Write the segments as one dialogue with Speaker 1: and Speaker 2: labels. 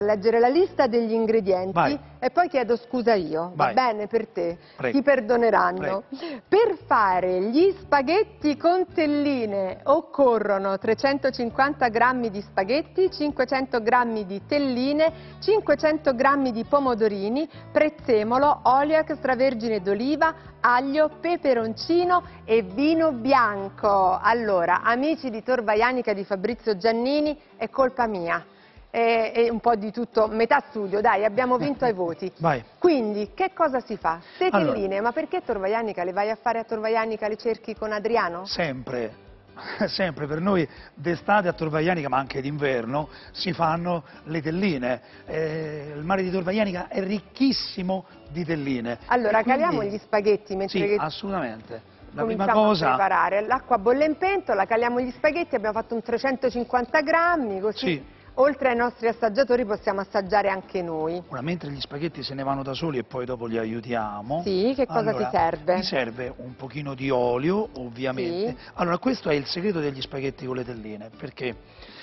Speaker 1: Leggere la lista degli ingredienti.
Speaker 2: Vai.
Speaker 1: E poi chiedo scusa io,
Speaker 2: Vai.
Speaker 1: va bene per te?
Speaker 2: Prego.
Speaker 1: Ti perdoneranno.
Speaker 2: Prego.
Speaker 1: Per fare gli spaghetti con telline occorrono 350 grammi di spaghetti, 500 grammi di telline, 500 grammi di pomodorini, prezzemolo, olio extravergine d'oliva, aglio, peperoncino e vino bianco. Allora, amici di Torvaianica di Fabrizio Giannini, è colpa mia. E un po' di tutto, metà studio, dai, abbiamo vinto ai voti.
Speaker 2: Vai.
Speaker 1: Quindi, che cosa si fa? Ste
Speaker 2: Allora.
Speaker 1: telline, ma perché Torvaianica? Le vai a fare a Torvaianica, le cerchi con Adriano?
Speaker 2: Sempre, sempre per noi d'estate a Torvaianica, ma anche d'inverno, si fanno le telline. Il mare di Torvaianica è ricchissimo di telline.
Speaker 1: Allora,
Speaker 2: E quindi-
Speaker 1: caliamo gli spaghetti mentre
Speaker 2: Sì,
Speaker 1: che
Speaker 2: assolutamente. La prima
Speaker 1: cominciamo
Speaker 2: cosa...
Speaker 1: a preparare. L'acqua bolle in pentola, caliamo gli spaghetti, abbiamo fatto un 350 grammi, così
Speaker 2: Sì.
Speaker 1: oltre ai nostri assaggiatori possiamo assaggiare anche noi.
Speaker 2: Ora, mentre gli spaghetti se ne vanno da soli e poi dopo li aiutiamo...
Speaker 1: Sì, che cosa
Speaker 2: allora,
Speaker 1: ti serve?
Speaker 2: Mi serve un pochino di olio, ovviamente.
Speaker 1: Sì.
Speaker 2: Allora, questo è il segreto degli spaghetti con le telline, perché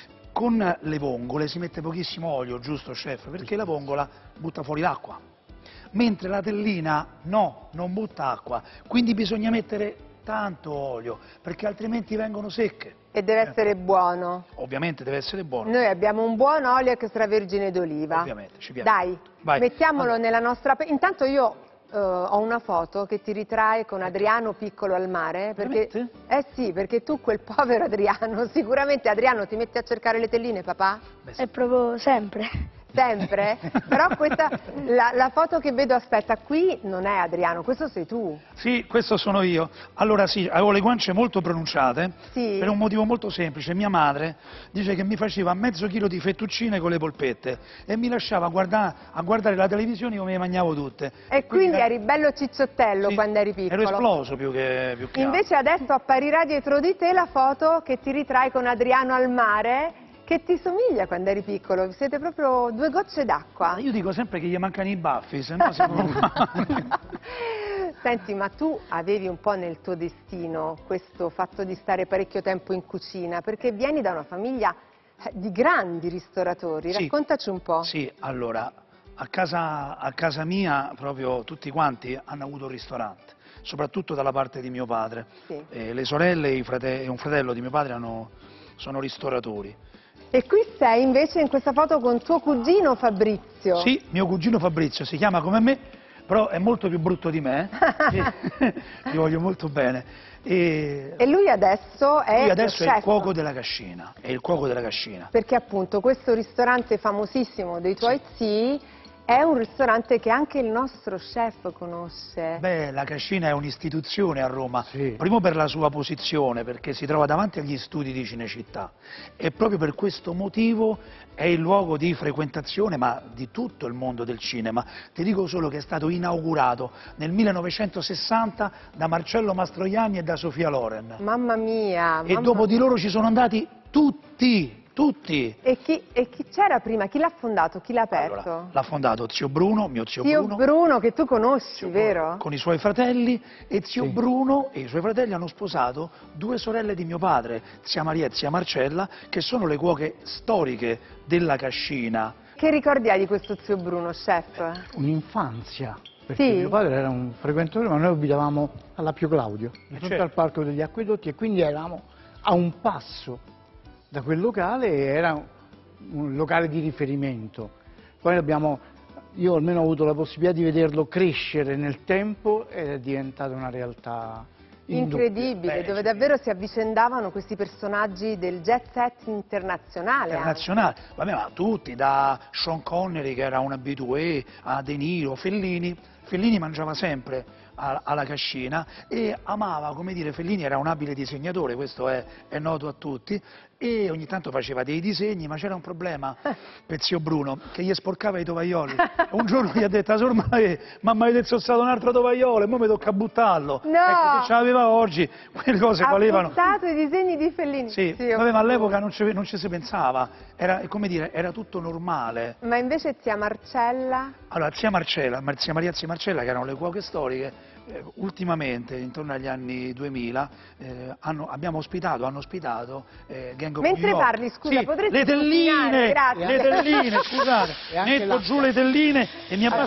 Speaker 2: con le vongole si mette pochissimo olio, giusto, chef? Perché la vongola butta fuori l'acqua, mentre la tellina no, non butta acqua, quindi bisogna mettere tanto olio, perché altrimenti vengono secche.
Speaker 1: E deve essere buono.
Speaker 2: Ovviamente deve essere buono.
Speaker 1: Noi abbiamo un buon olio extravergine d'oliva.
Speaker 2: Ovviamente, ci piace.
Speaker 1: Dai,
Speaker 2: Vai.
Speaker 1: mettiamolo
Speaker 2: Allora.
Speaker 1: nella nostra... Intanto io ho una foto che ti ritrae con Adriano piccolo al mare. Perché...
Speaker 2: Veramente?
Speaker 1: sì, perché tu quel povero Adriano, sicuramente Adriano ti metti a cercare le telline, papà?
Speaker 2: Beh, sì.
Speaker 3: È proprio sempre.
Speaker 1: Sempre? Però questa, la foto che vedo, aspetta, qui non è Adriano, questo sei tu.
Speaker 2: Sì, questo sono io. Allora sì, avevo le guance molto pronunciate,
Speaker 1: Sì.
Speaker 2: per un motivo molto semplice. Mia madre dice che mi faceva mezzo chilo di fettuccine con le polpette e mi lasciava a guardare la televisione come le mangiavo tutte.
Speaker 1: E quindi eri bello cicciottello
Speaker 2: Sì,
Speaker 1: quando eri piccolo.
Speaker 2: ero esploso più che
Speaker 1: Invece adesso apparirà dietro di te la foto che ti ritrae con Adriano al mare, che ti somiglia quando eri piccolo, siete proprio due gocce d'acqua.
Speaker 2: altro. Io dico sempre che gli mancano i baffi, se no siamo normali.
Speaker 1: Senti, ma tu avevi un po' nel tuo destino questo fatto di stare parecchio tempo in cucina, perché vieni da una famiglia di grandi ristoratori,
Speaker 2: Sì.
Speaker 1: raccontaci un po'.
Speaker 2: Sì, allora, a casa mia proprio tutti quanti hanno avuto un ristorante, soprattutto dalla parte di mio padre.
Speaker 1: Sì.
Speaker 2: Le sorelle e un fratello di mio padre sono ristoratori.
Speaker 1: E qui sei invece in questa foto con tuo cugino Fabrizio.
Speaker 2: Sì, mio cugino Fabrizio si chiama come me, però è molto più brutto di me, gli voglio molto bene.
Speaker 1: E lui adesso è
Speaker 2: Lui adesso
Speaker 1: lo
Speaker 2: è il
Speaker 1: chef.
Speaker 2: cuoco della cascina, è il cuoco della cascina.
Speaker 1: Perché appunto questo ristorante famosissimo dei tuoi zii è un ristorante che anche il nostro chef conosce.
Speaker 2: Beh, la cascina è un'istituzione a Roma,
Speaker 4: Sì.
Speaker 2: primo per la sua posizione, perché si trova davanti agli studi di Cinecittà e proprio per questo motivo è il luogo di frequentazione, ma di tutto il mondo del cinema. Ti dico solo che è stato inaugurato nel 1960 da Marcello Mastroianni e da Sofia Loren.
Speaker 1: Mamma mia!
Speaker 2: E dopo di loro ci sono andati tutti.
Speaker 1: E chi c'era prima? Chi l'ha fondato? Chi l'ha aperto?
Speaker 2: Allora, l'ha fondato zio Bruno, mio zio
Speaker 1: Zio
Speaker 2: Bruno.
Speaker 1: Bruno, che tu conosci,
Speaker 2: Zio Bruno,
Speaker 1: vero?
Speaker 2: con i suoi fratelli, e zio
Speaker 4: Sì.
Speaker 2: Bruno e i suoi fratelli hanno sposato due sorelle di mio padre, zia Maria e zia Marcella, che sono le cuoche storiche della cascina.
Speaker 1: Che ricordi hai di questo zio Bruno, chef?
Speaker 4: Un'infanzia, perché
Speaker 1: Sì?
Speaker 4: mio padre era un frequentatore, ma noi abitavamo alla Pio Claudio, di fronte
Speaker 2: certo.
Speaker 4: al Parco degli Acquedotti, e quindi eravamo a un passo da quel locale, e era un locale di riferimento. Poi io almeno ho avuto la possibilità di vederlo crescere nel tempo ed è diventata una realtà
Speaker 1: Incredibile,
Speaker 2: Beh,
Speaker 1: dove
Speaker 2: sì.
Speaker 1: davvero si avvicendavano questi personaggi del jet set internazionale.
Speaker 2: Internazionale, vabbè, ma tutti, da Sean Connery che era un habitué, a De Niro, Fellini. Fellini mangiava sempre alla cascina e amava, come dire, Fellini era un abile disegnatore, questo è noto a tutti, e ogni tanto faceva dei disegni, ma c'era un problema per zio Bruno, che gli sporcava i tovaglioli. Un giorno gli ha detto: ormai mamma mi ha zozzato un altro tovagliolo e ora mi tocca buttarlo.
Speaker 1: No!
Speaker 2: Ecco, che ce l'aveva oggi, quelle cose
Speaker 1: Ha
Speaker 2: valevano.
Speaker 1: buttato i disegni di Fellini.
Speaker 2: Sì,
Speaker 1: Zio
Speaker 2: vabbè, ma
Speaker 1: Bruno.
Speaker 2: all'epoca non ci si pensava, era, come dire, era tutto normale.
Speaker 1: Ma invece zia Marcella?
Speaker 2: Allora, zia Marcella, zia Maria e zia Marcella, che erano le cuoche storiche, ultimamente, intorno agli anni 2000, hanno ospitato Gang of
Speaker 1: Mentre
Speaker 2: New York.
Speaker 1: parli, scusa,
Speaker 2: sì,
Speaker 1: potresti
Speaker 2: le telline,
Speaker 1: cucinare, grazie.
Speaker 2: le telline, scusate, metto giù le telline e mi